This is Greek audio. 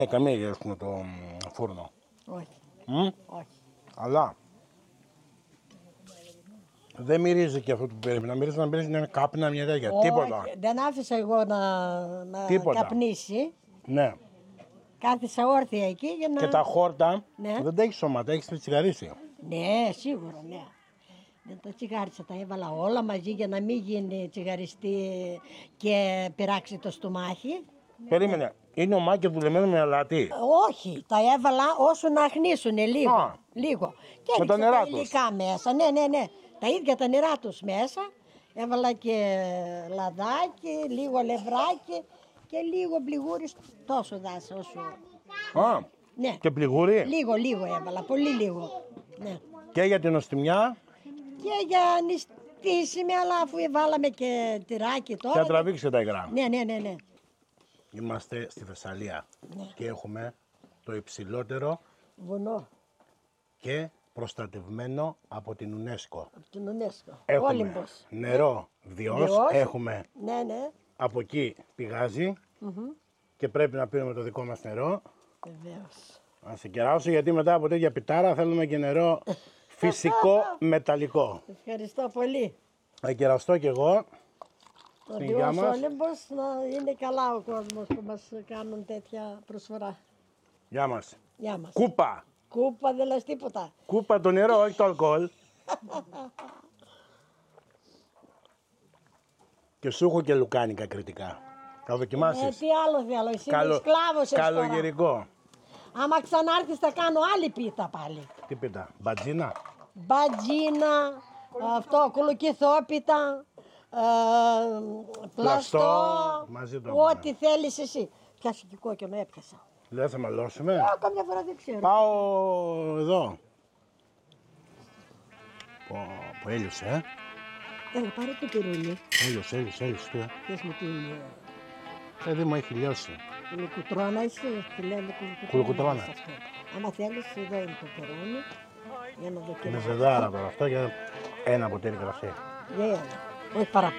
Καμία γεύση με το φούρνο. Όχι. Όχι. Αλλά δεν μυρίζει και αυτό που περίμενα. Μυρίζει να μυρίζει μια κάπνα, μια τέτοια. Τίποτα. Δεν άφησα εγώ να καπνίσει. Ναι. Κάθισα όρθια εκεί για να... Και τα χόρτα Ναι. δεν τα έχει σώμα, τα έχει τσιγαρίσει. Ναι, σίγουρα, ναι. Δεν τα τσιγάρισα, τα έβαλα όλα μαζί για να μην γίνει τσιγαριστή και πειράξει το στομάχι. Περίμενε. Είναι ομά και δουλεμένο με αλάτι. Όχι, τα έβαλα όσο να αχνίσουν λίγο. Α. Λίγο. Και Με τα έριξα νερά τα τους. υλικά μέσα. Ναι, ναι, ναι. Τα ίδια τα νερά τους μέσα. Έβαλα και λαδάκι, λίγο λευράκι και λίγο πληγούρι. Τόσο δάσα όσο. Α, Ναι. και πληγούρι. Λίγο έβαλα, πολύ λίγο. Ναι. Και για την οστιμιά. Και για νηστίσιμη, αλλά αφού βάλαμε και τυράκι Και τώρα. να τραβήξει τα υγρά. Ναι, ναι, ναι, ναι. Είμαστε στη Θεσσαλία Ναι. και έχουμε το υψηλότερο Βουνό και προστατευμένο από την UNESCO. από την UNESCO. Έχουμε Όλυμπος. νερό Διός, Διός. έχουμε Ναι, ναι. από εκεί πηγάζει και πρέπει να πίνουμε το δικό μας νερό. Βεβαίως. Να σε κεράσω γιατί μετά από τέτοια πιτάρα θέλουμε και νερό φυσικό μεταλλικό. Ευχαριστώ πολύ. Θα κεραστώ κι εγώ. Το Στην υγειά Διός μας. Όλυμπος να είναι καλά ο κόσμος που μας κάνουν τέτοια προσφορά. Γεια μας. Γεια μας. Κούπα. Κούπα δεν λες τίποτα. Κούπα το νερό, όχι το αλκοόλ. Και σου έχω και λουκάνικα κριτικά. Θα δοκιμάσεις. Τι άλλο θέλω, εσύ είμαι σκλάβος τώρα. Καλογερικό. Άμα ξανάρθεις θα κάνω άλλη πίτα πάλι. Τι πίτα, μπατζίνα. Μπατζίνα, αυτό, κολοκυθόπιτα, πλαστό, μαζί το ό,τι θέλεις εσύ. Πιάσε και κόκκινο, έπιασα. Δεν θα μαλώσουμε. Καμιά φορά δεν ξέρω. Πάω εδώ. Πω, έλειωσε, Έλα, πάρε το πυρούνι. Έλειωσε. Πες μου τι είναι. Παιδί μου έχει λιώσει. Κουλουκουτρώνα είσαι, τη λέμε Κουλουκουτρώνα. είσαι αυτό. Άμα θέλεις, εδώ είναι το πυρούνι. Για να Είναι δοκιμάσεις. ζεδάρα τώρα αυτό για ένα ποτήρι κρασί. Για ένα. Όχι παραπάνω.